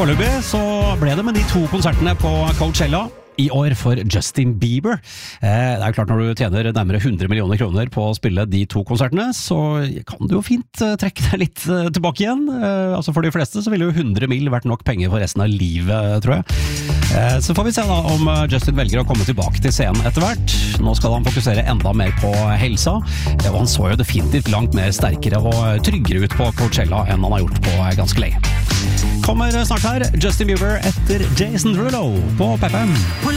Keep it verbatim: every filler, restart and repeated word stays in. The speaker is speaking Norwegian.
foreløpig så ble det med de to konsertene på Coachella i år for Justin Bieber. Det er jo klart når du tjener nærmere hundre millioner kroner på å spille de to konsertene, så kan du jo fint trekke deg litt tilbake igjen. Altså for de fleste så ville jo hundre mil vært nok penger for resten av livet, tror jeg. Så får vi se da om Justin velger å komme tilbake til scenen etter hvert. Nå skal han fokusere enda mer på helsa, og han så jo definitivt langt mer sterkere og tryggere ut på Coachella enn han har gjort på ganske lenge. Kommer snart her Justin Bieber etter Jason Derulo på P F M.